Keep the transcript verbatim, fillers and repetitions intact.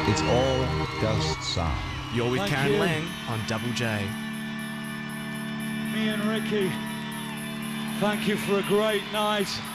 It's all Ghost Sound. You're with Thank Karen you. Lang on Double J. Me and Ricky, thank you for a great night.